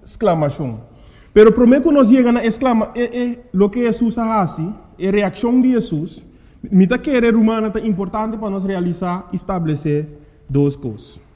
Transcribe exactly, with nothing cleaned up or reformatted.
exclamação. Pero primeiro que nós chegamos na exclama, é, é, lo que Jesus faz, é a reação de Jesus. Mita querer humana é importante para nós realizar, estabelecer duas coisas.